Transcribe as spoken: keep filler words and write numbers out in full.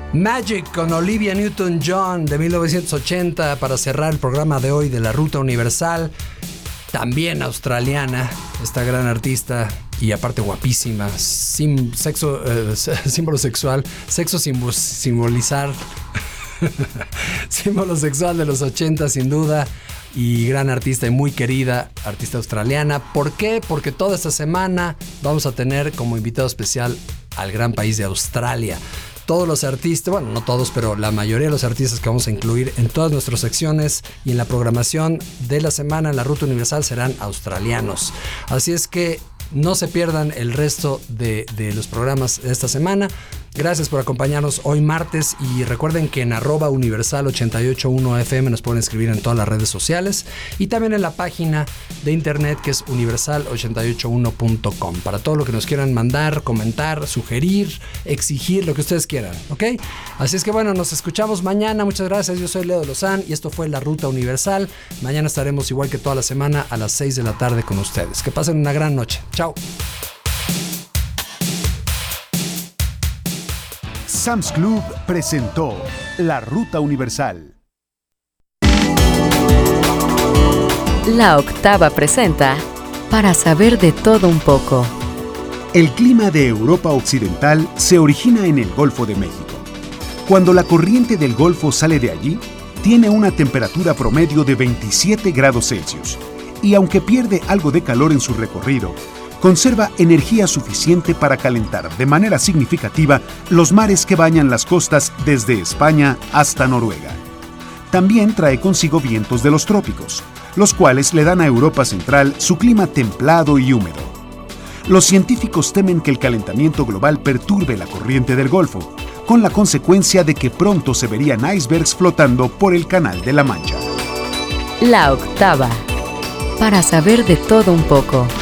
Magic con Olivia Newton-John de mil novecientos ochenta para cerrar el programa de hoy de la Ruta Universal. También australiana, esta gran artista y aparte guapísima, sim, sexo, eh, símbolo sexual, sexo simbol, simbolizar, símbolo sexual de los ochenta sin duda, y gran artista y muy querida, artista australiana. ¿Por qué? Porque toda esta semana vamos a tener como invitado especial al gran país de Australia. Todos los artistas, bueno, no todos, pero la mayoría de los artistas que vamos a incluir en todas nuestras secciones y en la programación de la semana en la Ruta Universal serán australianos. Así es que no se pierdan el resto de, de los programas de esta semana. Gracias por acompañarnos hoy martes y recuerden que en arroba universal ochenta y ocho punto uno F M nos pueden escribir en todas las redes sociales y también en la página de internet que es universal ochenta y ocho uno punto com para todo lo que nos quieran mandar, comentar, sugerir, exigir, lo que ustedes quieran, ¿ok? Así es que bueno, nos escuchamos mañana. Muchas gracias, yo soy Leo de Lozán y esto fue La Ruta Universal. Mañana estaremos igual que toda la semana a las seis de la tarde con ustedes. Que pasen una gran noche. Chao. Sam's Club presentó La Ruta Universal. La Octava presenta Para saber de todo un poco. El clima de Europa Occidental se origina en el Golfo de México. Cuando la corriente del Golfo sale de allí, tiene una temperatura promedio de veintisiete grados Celsius y aunque pierde algo de calor en su recorrido, conserva energía suficiente para calentar de manera significativa los mares que bañan las costas desde España hasta Noruega. También trae consigo vientos de los trópicos, los cuales le dan a Europa Central su clima templado y húmedo. Los científicos temen que el calentamiento global perturbe la corriente del Golfo, con la consecuencia de que pronto se verían icebergs flotando por el Canal de la Mancha. La Octava. Para saber de todo un poco.